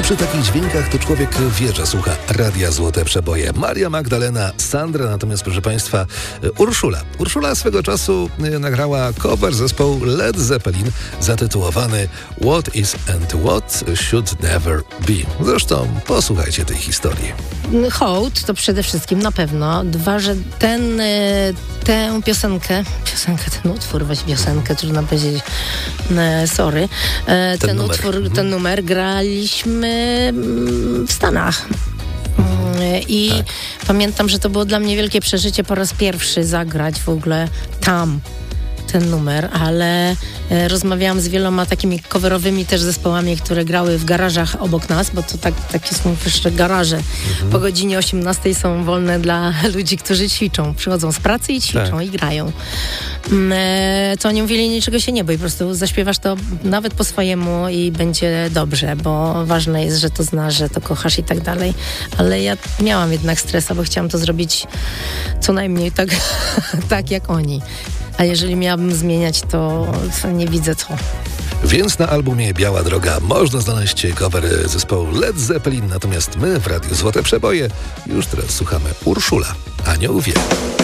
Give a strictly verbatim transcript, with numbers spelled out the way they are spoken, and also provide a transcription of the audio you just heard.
Przy takich dźwiękach to człowiek wie, że słucha Radia Złote Przeboje. Maria Magdalena, Sandra, natomiast proszę Państwa Urszula. Urszula swego czasu nagrała cover zespołu Led Zeppelin zatytułowany What is and what should never be. Zresztą posłuchajcie tej historii. Hołd to przede wszystkim na pewno. Dwa, że ten, tę piosenkę, piosenkę, ten utwór, weź piosenkę, trudno powiedzieć, sorry, ten, ten numer. utwór, mhm. ten numer graliśmy w Stanach. I tak. Pamiętam, że to było dla mnie wielkie przeżycie po raz pierwszy zagrać w ogóle tam ten numer, ale e, rozmawiałam z wieloma takimi coverowymi też zespołami, które grały w garażach obok nas, bo to tak, takie są jeszcze garaże. Mhm. Po godzinie osiemnastej są wolne dla ludzi, którzy ćwiczą. Przychodzą z pracy i ćwiczą tak. i grają. E, to oni mówili, niczego się nie bój, po prostu zaśpiewasz to nawet po swojemu i będzie dobrze, bo ważne jest, że to znasz, że to kochasz i tak dalej. Ale ja miałam jednak stresa, bo chciałam to zrobić co najmniej tak, tak jak oni. A jeżeli miałabym zmieniać, to, to nie widzę co. Więc na albumie Biała Droga można znaleźć cover zespołu Led Zeppelin, natomiast my w Radiu Złote Przeboje już teraz słuchamy Urszula, Anioł wie.